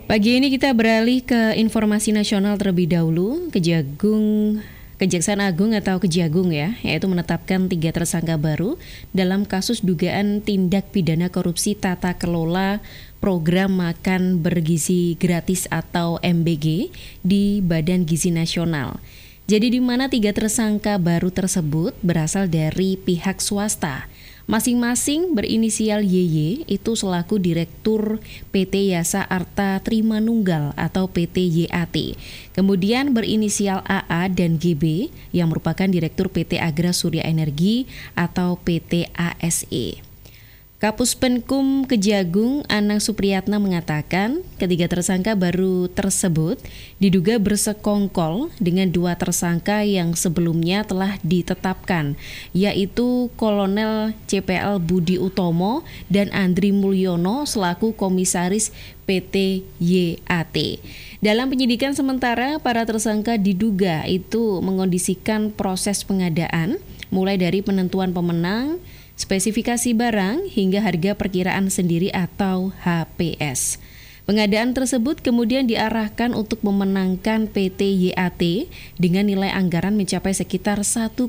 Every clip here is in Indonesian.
Pagi ini kita beralih ke informasi nasional terlebih dahulu. Kejaksaan Agung atau Kejagung yaitu menetapkan 3 tersangka baru dalam kasus dugaan tindak pidana korupsi tata kelola program makan bergizi gratis atau MBG di Badan Gizi Nasional. Jadi di mana 3 tersangka baru tersebut berasal dari pihak swasta. Masing-masing berinisial YY itu selaku Direktur PT Yasa Arta Trimanunggal atau PT YAT. Kemudian berinisial AA dan GB yang merupakan Direktur PT Agra Surya Energi atau PT ASE. Kapus Penkum Kejagung Anang Supriyatna mengatakan ketiga tersangka baru tersebut diduga bersekongkol dengan 2 tersangka yang sebelumnya telah ditetapkan, yaitu Kolonel CPL Budi Utomo dan Andri Mulyono selaku Komisaris PT YAT. Dalam penyidikan sementara, para tersangka diduga itu mengondisikan proses pengadaan mulai dari penentuan pemenang, spesifikasi barang hingga harga perkiraan sendiri atau HPS. Pengadaan tersebut kemudian diarahkan untuk memenangkan PT YAT dengan nilai anggaran mencapai sekitar 1,2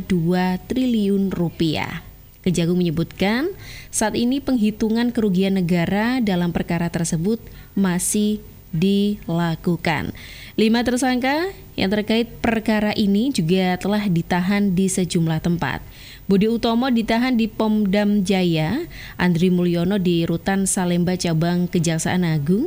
triliun rupiah. Kejagung menyebutkan saat ini penghitungan kerugian negara dalam perkara tersebut masih dilakukan. 5 tersangka yang terkait perkara ini juga telah ditahan di sejumlah tempat. Budi Utomo ditahan di Pomdam Jaya, Andri Mulyono di Rutan Salemba Cabang Kejaksaan Agung,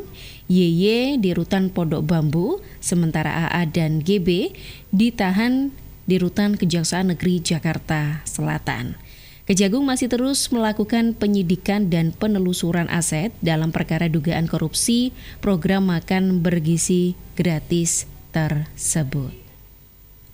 YY di Rutan Pondok Bambu, sementara AA dan GB ditahan di Rutan Kejaksaan Negeri Jakarta Selatan. Kejagung masih terus melakukan penyidikan dan penelusuran aset dalam perkara dugaan korupsi program makan bergizi gratis tersebut.